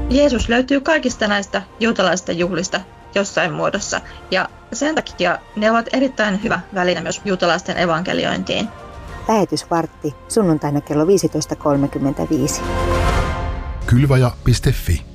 Jeesus löytyy kaikista näistä juutalaisista juhlista jossain muodossa, ja sen takia ne ovat erittäin hyvä väline myös juutalaisten evankeliointiin. Lähetysvartti sunnuntaina kello 15.35. Kylvaja.fi